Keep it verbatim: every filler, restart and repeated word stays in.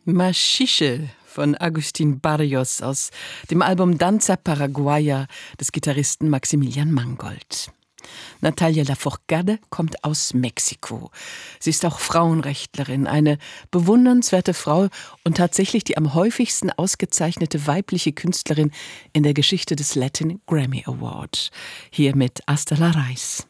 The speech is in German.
Machiche von Agustín Barrios aus dem Album Danza Paraguaya des Gitarristen Maximilian Mangold. Natalia Lafourcade kommt aus Mexiko. Sie ist auch Frauenrechtlerin, eine bewundernswerte Frau und tatsächlich die am häufigsten ausgezeichnete weibliche Künstlerin in der Geschichte des Latin Grammy Award. Hier mit Hasta la Raíz.